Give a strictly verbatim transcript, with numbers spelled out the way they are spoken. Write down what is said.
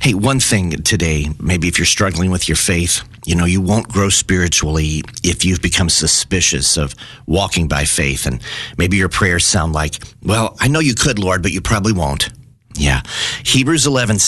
Hey, one thing today, maybe if you're struggling with your faith, you know, you won't grow spiritually if you've become suspicious of walking by faith. And maybe your prayers sound like, well, I know you could, Lord, but you probably won't. Yeah. Hebrews eleven